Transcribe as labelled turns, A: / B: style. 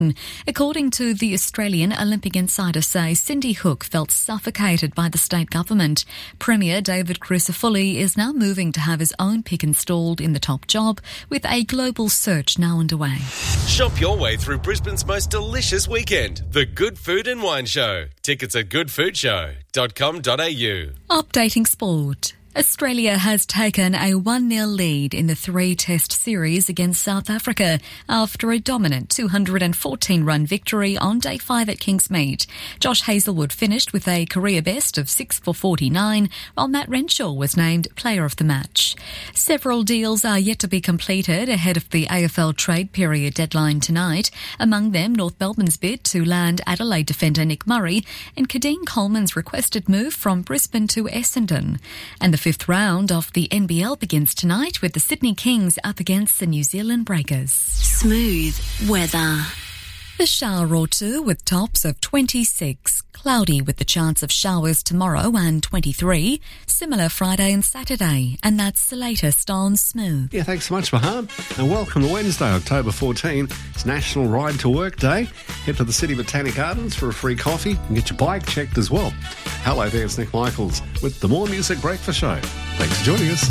A: According to the Australian, Olympic Insider say Cindy Hook felt suffocated by the state government. Premier David Crisafulli is now moving to have his own pick installed in the top job, with a global search now underway.
B: Shop your way through Brisbane's most delicious weekend, the Good Food and Wine Show. Tickets at goodfoodshow.com.au.
A: Updating sport. Australia has taken a 1-0 lead in the 3-test series against South Africa after a dominant 214-run victory on Day 5 at Kingsmead. Josh Hazlewood finished with a career best of 6 for 49, while Matt Renshaw was named Player of the Match. Several deals are yet to be completed ahead of the AFL trade period deadline tonight, among them North Melbourne's bid to land Adelaide defender Nick Murray and Kadeen Coleman's requested move from Brisbane to Essendon. And the fifth round of the NBL begins tonight with the Sydney Kings up against the New Zealand Breakers.
C: Smooth weather.
A: A shower or two with tops of 26. Cloudy with the chance of showers tomorrow and 23. Similar Friday and Saturday. And that's the latest on Smooth.
D: Yeah, thanks so much, Maham. And welcome to Wednesday, October 14. It's National Ride to Work Day. Head to the City Botanic Gardens for a free coffee and get your bike checked as well. Hello there, it's Nick Michaels with the More Music Breakfast Show. Thanks for joining us.